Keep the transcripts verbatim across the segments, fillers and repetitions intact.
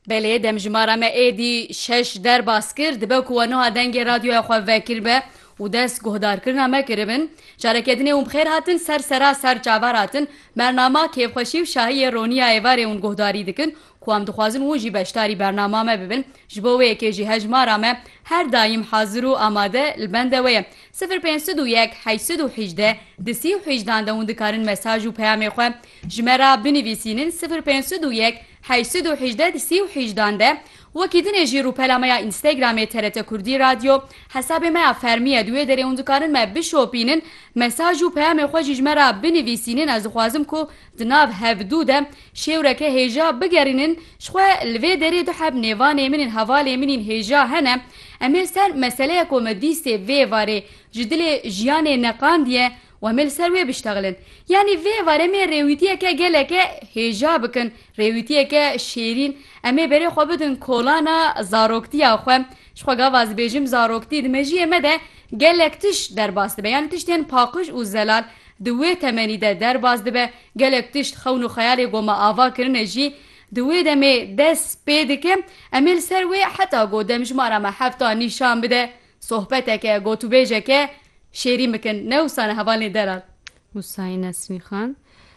Belê demjimara me êdî şeş derbas kir dibe ku niha dengê radyoya xwe vekir be û dest guhdarkirina me kiribin. Carekedinê û bixêr hatin ser sera ser çavar hatin bernama kêfxweşî û şahiyê Roniya Êvarê hûn guhdarî dikin ku em dixwazin hûn jî beşdarî bernama me bibin. Ji bo wê yekê jî hejmara me her daîm hazir û amade li bende we ye. Sifir pênc sed û yek heşt sed û hejde di sî û hejdan de hûn dikarin mesaj û peyamê xwe ji me re binivîsînin sifir pênc sed û yek heşt sed û hejde di sî û hejdan de. Wekî dinê jî rûpelameya Instagramê T R T Kurdî Radyo hesabê me ya fermiye duê derê hûn dikarin me bişopînin mesaj û peyamê xwe jî ji me re binivîsînin. Ez dixwazim ku di nav hevdû de şêwreke hêja bigerînin ji xwe li vê derê diheb nêvanê min ên hevalê min ên hêja hene. Em ê ser meseleyek ku me dîstê vê varê ji dilê jiyanê neqandiye و مل سر وی بشتغلن یعنی وی واره می رویتیه که گله که هجا بکن رویتیه که شیرین امی بری خو بدن کولانا زاروکتی خو شخوا گاواز بیجم زاروکتی دمجی مده گلکتش در باست به یعنی تشتین پاکش و زلال دوی تمنی ده در باز به گلکتش خون و خیال گوما آوا کرنه جی دوی دمی دس پیده که امیل سر وی حتی گو دمج مارا ما هفتا نشان بده صحبته که گو تو بیجه که شیری مکن نه وسانه حوالی درال وسای نسمی خان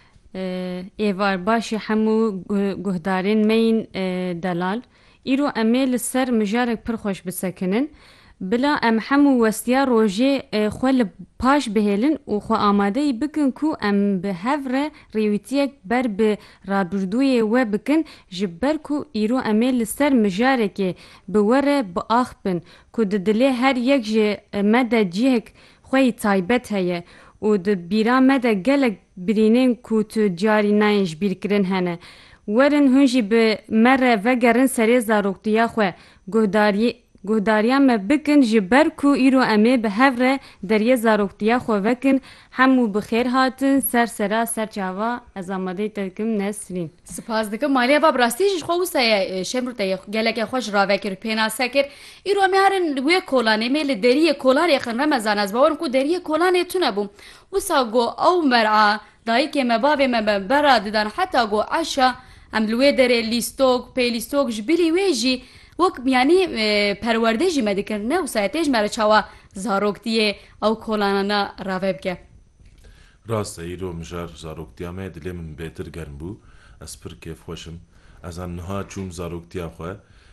ایوار باشی همو گهدارین مین دلال ایرو امیل سر مجارک پر خوش بسکنن بلا ام همو وستیا روژه خوال پاش بهلن و خو آماده بکن کو ام به هفره ریویتیک بر به رابردوی و بکن جبر کو ایرو امیل سر مجارک بوره با آخ بن کو ددلی هر یک جه مده جیهک خوی تایبت هیه و د بیرا مده گلک برینین کو تو جاری نایش بیر کرن هنه ورن هنجی به مره وگرن سری زاروکتیا خواه گهداری گهداریا me bikin ji ber ku îro em ê bi hev re deriyê zaroktiya xwe vekin hemû bi xêr hatin ser sera ser çava ez amadeyê te dikim Nesrîn. Spas dikim maliye bab rastî jî xwe wisa şemrû te gelekê xweş ravekir pênase kir îro em ê herin wê kolanê em ê li deriyê kolanê xin remezan ez bawerim ku deriyê kolanê tune bûm wisa got ew mer'a dayîkê me bavê me me bera didan heta got eşa em li wê derê lîstok pêlîstok ji bilî wê jî وک یعنی پرورده جی مدیکر نه و سایتیج مره چاوا زاروکتیه او کولانانا راوب که راسته ایرو مجار زاروکتیا مه دلی من بهتر گرم بو از پر کیف خوشم از ان نها چوم زاروکتیا خواه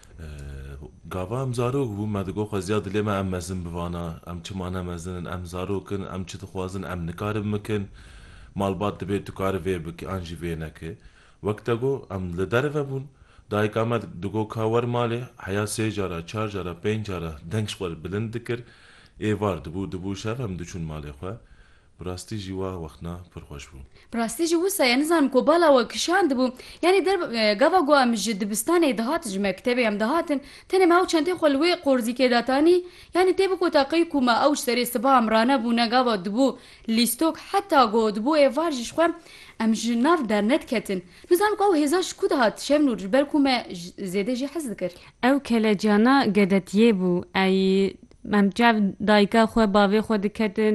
گاوا ام زاروک بو مدگو خواه زیاد دلی من ام مزن بوانا ام چمانه مزن ام زاروکن ام چه تخوازن ام نکارب مکن مالبات دبی تکار وی بکی آنجی وی نکه وقتا گو ام لدر و بون دای کامد دگو کاور ماله حیا سه جارا چهار جارا پنج جارا دنگش ور بلند دکر ای وار دبو دبو شاف هم دچون ماله خو براستی جوا وقتنا پر خوش بو براستی جو سه یعنی زن کو بالا و کشان دبو یعنی در گاوا گو ام جدبستان دهات ج مکتب ام دهاتن تنه ما چنته خلوی قرزی کې داتانی یعنی تبو کو تاقی کوما او سری سبا امرانه بو نه گاوا دبو لیستوک حتی گو دبو ای وار ج خو ام جناف در نت کتن نظام کو هزاش کو دهات شم نور برکو ما زیاده جی حز ذکر او کله جانا گدتیه بو ای مم جاو دایکا خو باوی خو دکتن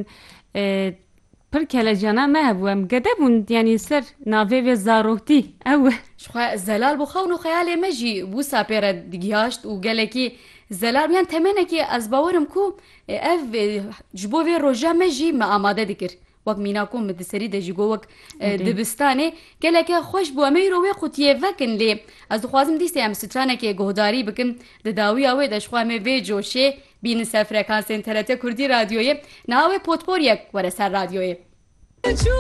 پر کله جانا ما هبو ام گدبون یعنی سر ناوی و زاروکتی او شخو زلال بو خونو خیال مجی بو ساپیر دیگاشت و گلکی زلال بیان تمنه کی از باورم کو اف جبو و روجا مجی ما آماده دکر وقت مینا کوم د سری د جگو وک دبستانه گله که خوش بو امیر و قوتیه وکن لی از خوازم دیسه ام سترانه که گهداری بکم د داوی او د شخوا می وی جوشه بین سفر فرکانس انترنت کردی رادیوی ناوی پورتپور یک ور سر رادیوی